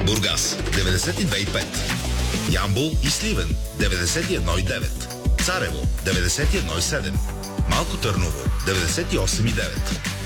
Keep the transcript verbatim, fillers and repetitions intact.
Бургас деветдесет и две и пет, Ямбол и Сливен деветдесет и едно и девет, Царево деветдесет и едно и седем, Малко Търново деветдесет и осем и девет,